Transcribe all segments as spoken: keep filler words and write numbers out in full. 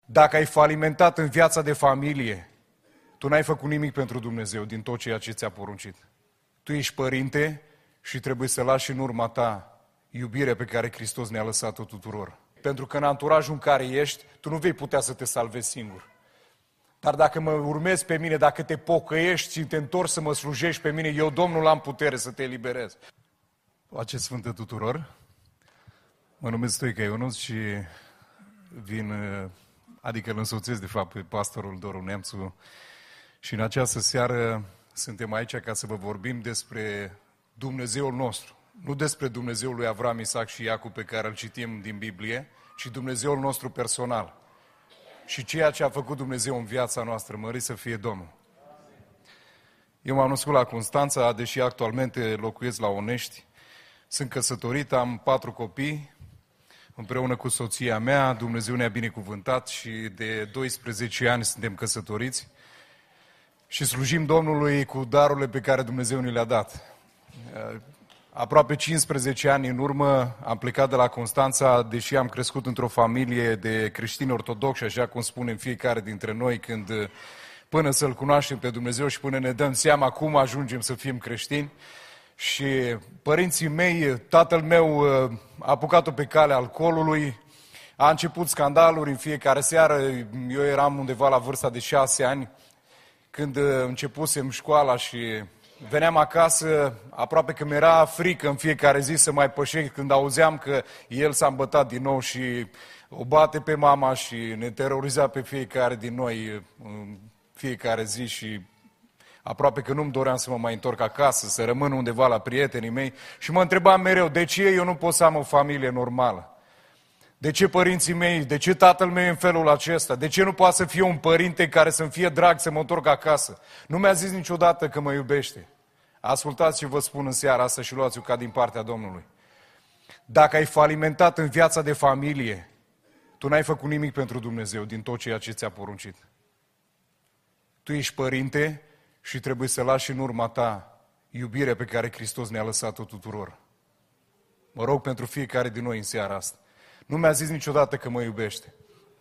Dacă ai falimentat în viața de familie, tu n-ai făcut nimic pentru Dumnezeu din tot ceea ce ți-a poruncit. Tu ești părinte și trebuie să lași în urma ta iubirea pe care Hristos ne-a lăsat-o tuturor. Pentru că în anturajul în care ești, tu nu vei putea să te salvezi singur. Dar dacă mă urmezi pe mine, dacă te pocăiești și te întorci să mă slujești pe mine, eu, Domnul, am putere să te eliberez. Pace sfântă tuturor! Mă numesc Stoica Ionuț și vin, adică îl însoțesc de fapt pe pastorul Doru Neamțu și în această seară suntem aici ca să vă vorbim despre Dumnezeul nostru. Nu despre Dumnezeul lui Avram, Isaac și Iacov pe care îl citim din Biblie, ci Dumnezeul nostru personal. Și ceea ce a făcut Dumnezeu în viața noastră, mărit să fie Domnul. Eu m-am născut la Constanța, deși actualmente locuiesc la Onești. Sunt căsătorit, am patru copii, împreună cu soția mea. Dumnezeu ne-a binecuvântat și de doisprezece ani suntem căsătoriți. Și slujim Domnului cu darurile pe care Dumnezeu ni le-a dat. Aproape cincisprezece ani în urmă am plecat de la Constanța, deși am crescut într-o familie de creștini ortodoxi, așa cum spunem fiecare dintre noi, când până să-L cunoaștem pe Dumnezeu și până ne dăm seama cum ajungem să fim creștini. Și părinții mei, tatăl meu a apucat-o pe calea alcoolului, a început scandaluri în fiecare seară. Eu eram undeva la vârsta de șase ani, când începusem școala și veneam acasă, aproape că mi-era frică în fiecare zi să mai pășesc când auzeam că el s-a îmbătat din nou și o bate pe mama și ne teroriza pe fiecare din noi în fiecare zi și aproape că nu-mi doream să mă mai întorc acasă, să rămân undeva la prietenii mei și mă întrebam mereu, de ce eu nu pot să am o familie normală? De ce părinții mei, de ce tatăl meu e în felul acesta? De ce nu poate să fie un părinte care să-mi fie drag să mă întorc acasă? Nu mi-a zis niciodată că mă iubește. Ascultați ce vă spun în seara asta și luați-o ca din partea Domnului. Dacă ai falimentat în viața de familie, tu n-ai făcut nimic pentru Dumnezeu din tot ceea ce ți-a poruncit. Tu ești părinte și trebuie să lași în urma ta iubirea pe care Hristos ne-a lăsat-o tuturor. Mă rog pentru fiecare din noi în seara asta. Nu mi-a zis niciodată că mă iubește.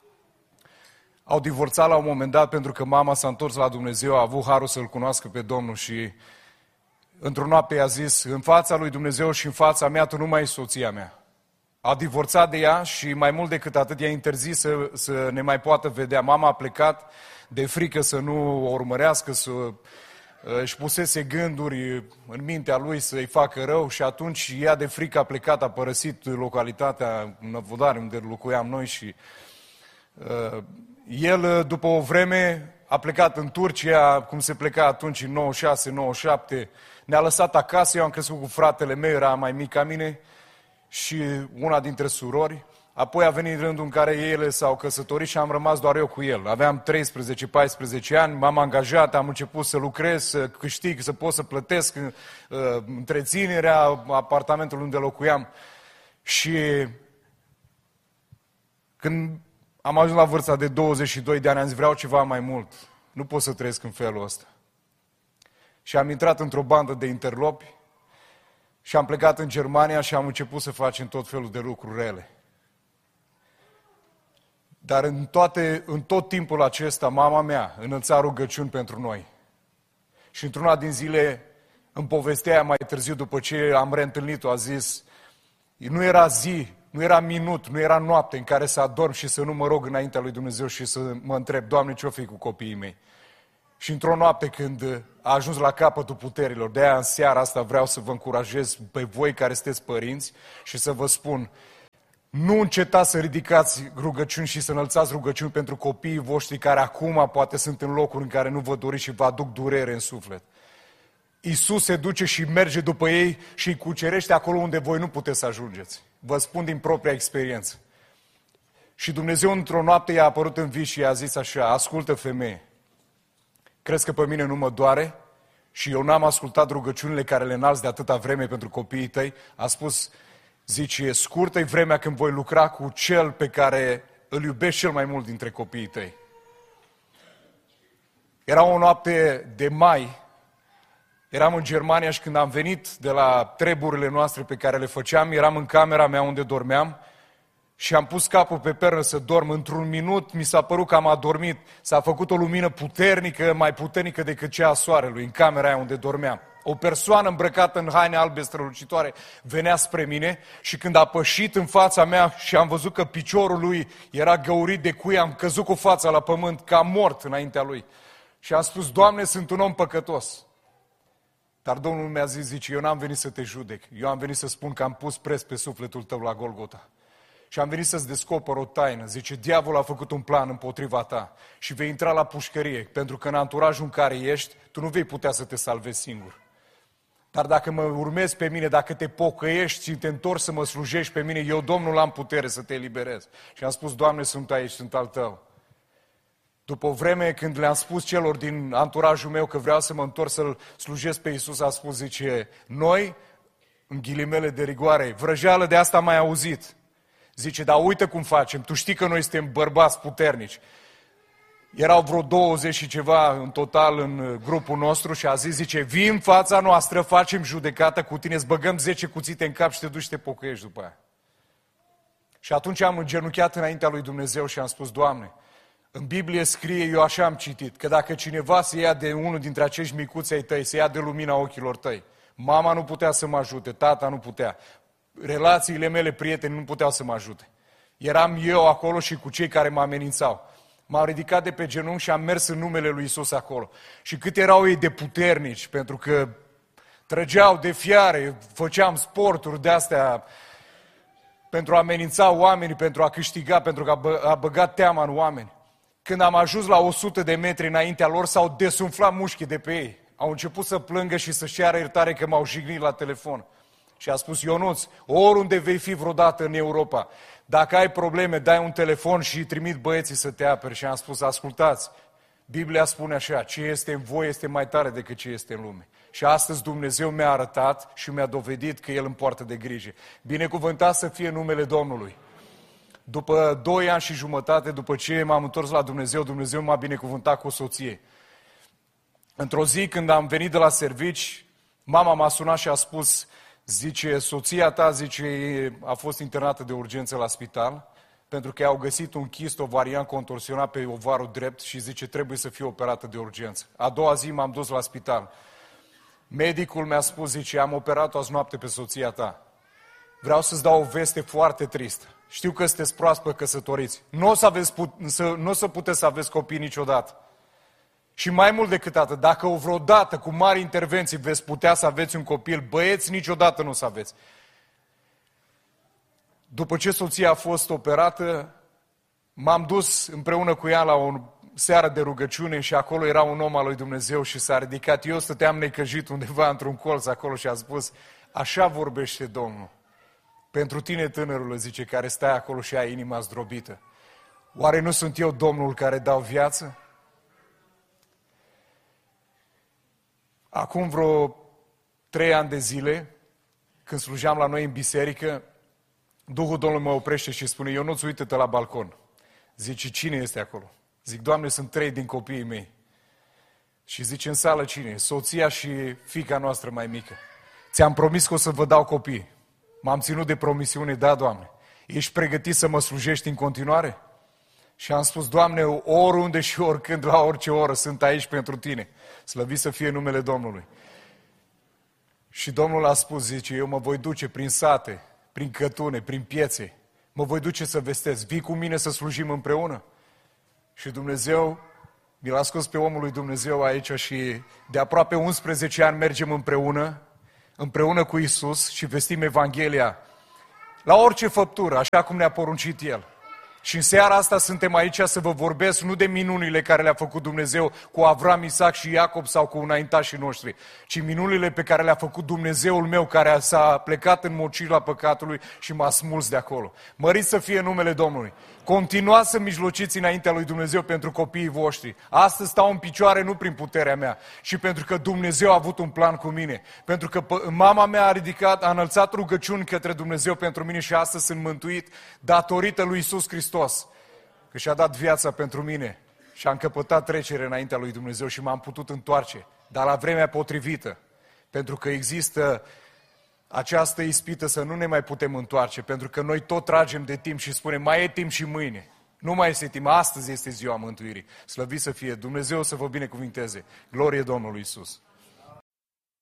Au divorțat la un moment dat pentru că mama s-a întors la Dumnezeu, a avut harul să-L cunoască pe Domnul și într-o noapte i-a zis, în fața lui Dumnezeu și în fața mea, tu nu mai ești soția mea. A divorțat de ea și mai mult decât atât i-a interzis să, să ne mai poată vedea. Mama a plecat de frică să nu o urmărească, să își pusese gânduri în mintea lui să-i facă rău și atunci ea de frică a plecat, a părăsit localitatea în Năvodari unde locuiam noi și uh, el după o vreme a plecat în Turcia, cum se pleca atunci în nouăzeci și șase nouăzeci și șapte, ne-a lăsat acasă, eu am crescut cu fratele meu, era mai mic ca mine și una dintre surori. Apoi a venit rândul în care ele s-au căsătorit și am rămas doar eu cu el. Aveam treisprezece paisprezece ani, m-am angajat, am început să lucrez, să câștig, să pot să plătesc uh, întreținerea apartamentului unde locuiam. Și când am ajuns la vârsta de douăzeci și doi de ani, am zis, vreau ceva mai mult. Nu pot să trăiesc în felul ăsta. Și am intrat într-o bandă de interlopi și am plecat în Germania și am început să facem tot felul de lucruri rele. Dar în, toate, în tot timpul acesta, mama mea înălța rugăciuni pentru noi. Și într-una din zile, în povestea aia mai târziu, după ce am reîntâlnit-o, a zis, nu era zi, nu era minut, nu era noapte în care să adorm și să nu mă rog înaintea lui Dumnezeu și să mă întreb, Doamne, ce-o fi cu copiii mei? Și într-o noapte când a ajuns la capătul puterilor, de aia în seara asta vreau să vă încurajez pe voi care sunteți părinți și să vă spun, nu încetați să ridicați rugăciuni și să înălțați rugăciuni pentru copiii voștri care acum poate sunt în locuri în care nu vă doriți și vă aduc durere în suflet. Iisus se duce și merge după ei și îi cucerește acolo unde voi nu puteți să ajungeți. Vă spun din propria experiență. Și Dumnezeu într-o noapte i-a apărut în vis și i-a zis așa, ascultă femeie, crezi că pe mine nu mă doare? Și eu n-am ascultat rugăciunile care le înalți de atâta vreme pentru copiii tăi? A spus, zice, scurtă-i vremea când voi lucra cu cel pe care îl iubești cel mai mult dintre copiii tăi. Era o noapte de mai, eram în Germania și când am venit de la treburile noastre pe care le făceam, eram în camera mea unde dormeam și am pus capul pe pernă să dorm. Într-un minut mi s-a părut că am adormit. S-a făcut o lumină puternică, mai puternică decât cea a soarelui, în camera aia unde dormeam. O persoană îmbrăcată în haine albe strălucitoare venea spre mine și când a pășit în fața mea și am văzut că piciorul lui era găurit de cui, am căzut cu fața la pământ ca mort înaintea lui. Și am spus: Doamne, sunt un om păcătos. Dar Domnul mi-a zis, zice, eu n-am venit să te judec, eu am venit să spun că am pus preț pe sufletul tău la Golgota. Și am venit să-ți descoper o taină. Zice, diavolul a făcut un plan împotriva ta și vei intra la pușcărie, pentru că în anturajul în care ești, tu nu vei putea să te salvezi singur. Dar dacă mă urmezi pe mine, dacă te pocăiești și te întorci să mă slujești pe mine, eu, Domnul, am putere să te eliberez. Și am spus, Doamne, sunt aici, sunt al tău. După o vreme, când le-am spus celor din anturajul meu că vreau să mă întorc să-L slujesc pe Iisus, a spus, zice, noi, în ghilimele de rigoare, vrăjeală de asta mai auzit. Zice, dar uite cum facem, tu știi că noi suntem bărbați puternici. Erau vreo douăzeci și ceva în total în grupul nostru și a zis, zice, vii în fața noastră, facem judecată cu tine, îți băgăm zece cuțite în cap și te duci și te pocăiești după aia. Și atunci am îngenunchiat înaintea lui Dumnezeu și am spus, Doamne, în Biblie scrie, eu așa am citit, că dacă cineva se ia de unul dintre acești micuți ai tăi, se ia de lumina ochilor tăi, mama nu putea să mă ajute, tata nu putea, relațiile mele, prieteni, nu puteau să mă ajute. Eram eu acolo și cu cei care mă amenințau. M-am ridicat de pe genunchi și am mers în numele lui Iisus acolo. Și cât erau ei de puternici, pentru că trăgeau de fiare, făceam sporturi de-astea pentru a amenința oamenii, pentru a câștiga, pentru a, bă, a băga teama în oameni. Când am ajuns la o sută de metri înaintea lor, s-au desumflat mușchii de pe ei. Au început să plângă și să-și ceară iertare că m-au jignit la telefon. Și a spus, Ionuț, oriunde vei fi vreodată în Europa, dacă ai probleme, dai un telefon și trimit băieții să te apere. Și am spus, ascultați, Biblia spune așa, ce este în voi este mai tare decât ce este în lume. Și astăzi Dumnezeu mi-a arătat și mi-a dovedit că El îmi poartă de grijă. Binecuvântat să fie numele Domnului. După doi ani și jumătate, după ce m-am întors la Dumnezeu, Dumnezeu m-a binecuvântat cu o soție. Într-o zi, când am venit de la servici, mama m-a sunat și a spus, zice, soția ta, zice, a fost internată de urgență la spital, pentru că au găsit un chist ovarian contorsionat pe ovarul drept și zice, trebuie să fie operată de urgență. A doua zi m-am dus la spital. Medicul mi-a spus, zice, am operat-o azi noapte pe soția ta. Vreau să-ți dau o veste foarte tristă. Știu că sunteți proaspăt căsătoriți. Nu o să, aveți, să, nu o să puteți să aveți copii niciodată. Și mai mult decât atât, dacă o vreodată, cu mari intervenții, veți putea să aveți un copil, băieți, niciodată nu o să aveți. După ce soția a fost operată, m-am dus împreună cu ea la o seară de rugăciune și acolo era un om al lui Dumnezeu și s-a ridicat. Eu stăteam necăjit undeva într-un colț acolo și a spus, așa vorbește Domnul. Pentru tine, tânărul, zice, care stai acolo și ai inima zdrobită. Oare nu sunt eu Domnul care dau viață? Acum vreo trei ani de zile, când slujeam la noi în biserică, Duhul Domnului mă oprește și spune, Ionuț, uite-te la balcon. Zice, cine este acolo? Zic, Doamne, sunt trei din copiii mei. Și zice, în sală cine? Soția și fiica noastră mai mică. Ți-am promis că o să vă dau copii. M-am ținut de promisiune, da, Doamne. Ești pregătit să mă slujești în continuare? Și am spus, Doamne, oriunde și oricând, la orice oră, sunt aici pentru Tine. Slăvit să fie numele Domnului. Și Domnul a spus, zice, eu mă voi duce prin sate, prin cătune, prin piețe. Mă voi duce să vestesc. Vii cu mine să slujim împreună? Și Dumnezeu mi l-a scos pe omul lui Dumnezeu aici și de aproape unsprezece ani mergem împreună, împreună cu Iisus și vestim Evanghelia la orice făptură, așa cum ne-a poruncit El. Și în seara asta suntem aici să vă vorbesc nu de minunile care le-a făcut Dumnezeu cu Avram, Isaac și Iacob sau cu înaintașii noștri, ci minunile pe care le-a făcut Dumnezeul meu care s-a plecat în mocila păcatului și m-a smuls de acolo. Mărit să fie numele Domnului. Continuați să mijlociți înaintea lui Dumnezeu pentru copiii voștri. Astăzi stau în picioare nu prin puterea mea, ci pentru că Dumnezeu a avut un plan cu mine. Pentru că mama mea a ridicat, a înălțat rugăciuni către Dumnezeu pentru mine și astăzi sunt mântuit datorită lui Iisus Hristos. Că și-a dat viața pentru mine și a încăpătat trecere înaintea lui Dumnezeu și m-am putut întoarce, dar la vremea potrivită. Pentru că există această ispită să nu ne mai putem întoarce, pentru că noi tot tragem de timp și spunem, mai e timp și mâine. Nu mai este timp, astăzi este ziua mântuirii. Slăvit să fie Dumnezeu, să vă binecuvinteze. Glorie Domnului Iisus!